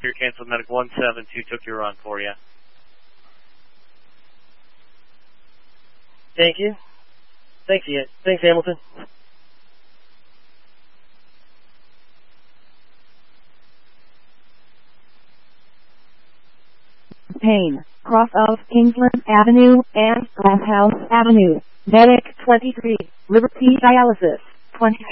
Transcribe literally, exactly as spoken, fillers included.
Your canceled medic one seven two took your run for you. Thank you. Thanks, Ian. Thanks, Hamilton. Pain, cross of Kingsland Avenue and Glasshouse Avenue. Medic twenty-three, Liberty Dialysis, twenty